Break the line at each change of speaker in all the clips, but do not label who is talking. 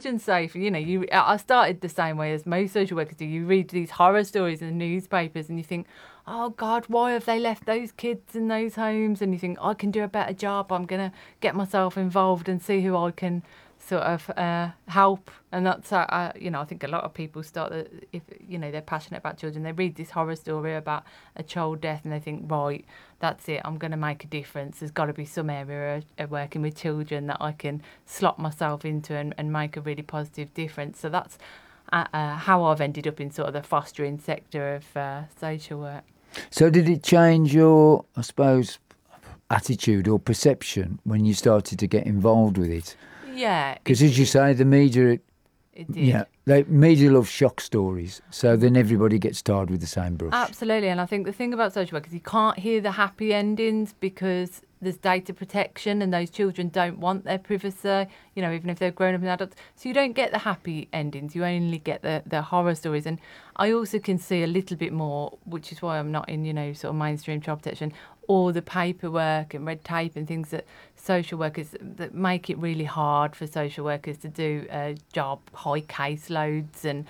children's safe. I started the same way as most social workers do. You read these horror stories in the newspapers and you think, oh God, why have they left those kids in those homes? And you think, I can do a better job. I'm going to get myself involved and see who I can sort of help. And that's how, I think a lot of people start, if they're passionate about children, they read this horror story about a child death and they think, right, that's it, I'm going to make a difference. There's got to be some area of working with children that I can slot myself into and make a really positive difference. So that's how I've ended up in sort of the fostering sector of social work.
So did it change your, I suppose, attitude or perception when you started to get involved with it?
Yeah.
Because as you say, the media...
It did.
Yeah, media love shock stories, so then everybody gets tarred with the same brush.
Absolutely, and I think the thing about social work is you can't hear the happy endings because there's data protection and those children don't want their privacy, even if they're grown up and adults. So you don't get the happy endings, you only get the horror stories. And I also can see a little bit more, which is why I'm not in, sort of mainstream child protection, all the paperwork and red tape and things that social workers, that make it really hard for social workers to do a job, high caseloads and,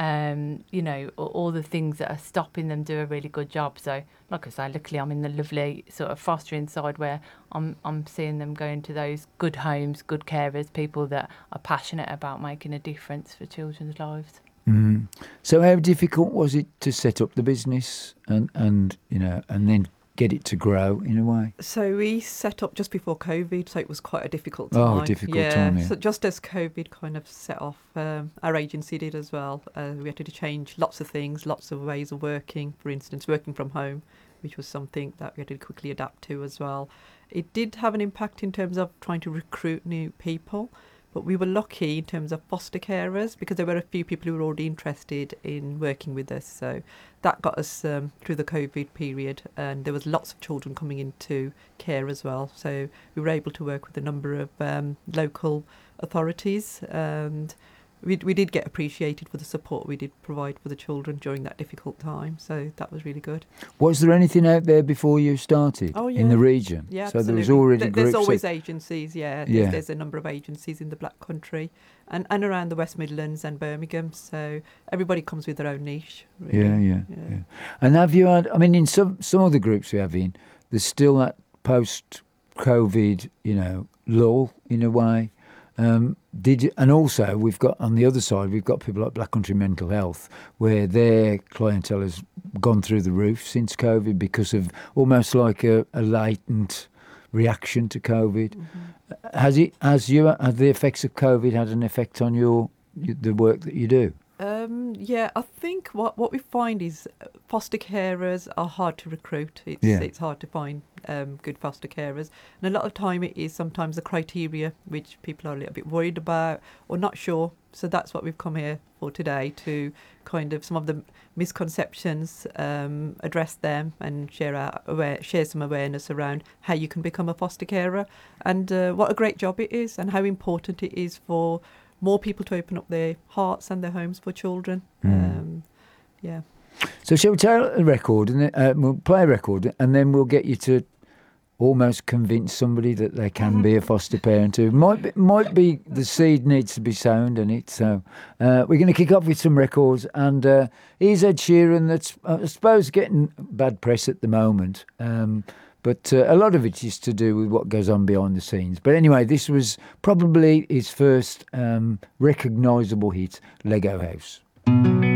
all the things that are stopping them do a really good job. So, like I say, luckily I'm in the lovely sort of fostering side where I'm seeing them go into those good homes, good carers, people that are passionate about making a difference for children's lives.
Mm. So how difficult was it to set up the business and then get it to grow in a way?
So we set up just before COVID, so it was quite a difficult time.
Oh, difficult time, yeah.
So just as COVID kind of set off, our agency did as well. We had to change lots of things, lots of ways of working. For instance, working from home, which was something that we had to quickly adapt to as well. It did have an impact in terms of trying to recruit new people. But we were lucky in terms of foster carers because there were a few people who were already interested in working with us. So that got us through the COVID period, and there was lots of children coming into care as well. So we were able to work with a number of local authorities, and we did get appreciated for the support we did provide for the children during that difficult time. So that was really good.
Was there anything out there before you started in the region?
Yeah,
so
absolutely.
There was already
There's
groups
always agencies, There's a number of agencies in the Black Country and around the West Midlands and Birmingham. So everybody comes with their own niche, really.
Yeah. And have you had, in some of the groups we have in, there's still that post-COVID, lull in a way. And also we've got on the other side, we've got people like Black Country Mental Health, where their clientele has gone through the roof since COVID because of almost like a latent reaction to COVID. Mm-hmm. Has the effects of COVID had an effect on the work that you do?
I think what we find is foster carers are hard to recruit. It's hard to find good foster carers. And a lot of time it is sometimes the criteria which people are a little bit worried about or not sure. So that's what we've come here for today, to kind of some of the misconceptions, address them and share some awareness around how you can become a foster carer and what a great job it is and how important it is for more people to open up their hearts and their homes for children.
So shall we play a record and then we'll play a record and then we'll get you to almost convince somebody that they can be a foster parent too. Might be the seed needs to be sown in it. So we're going to kick off with some records, and here's Ed Sheeran. That's I suppose getting bad press at the moment. But a lot of it is to do with what goes on behind the scenes. But anyway, this was probably his first recognisable hit, Lego House.